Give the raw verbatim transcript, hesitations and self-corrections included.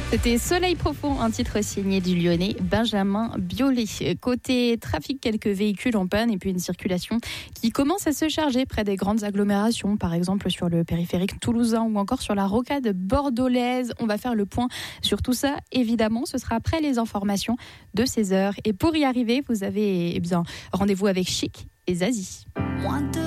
C'était Soleil profond, un titre signé du Lyonnais Benjamin Biolay. Côté trafic, quelques véhicules en panne et puis une circulation qui commence à se charger près des grandes agglomérations, par exemple sur le périphérique toulousain ou encore sur la rocade bordelaise. On va faire le point sur tout ça, évidemment. Ce sera après les informations de seize heures. Et pour y arriver, vous avez eh bien rendez-vous avec Chic et Zazie. Moins de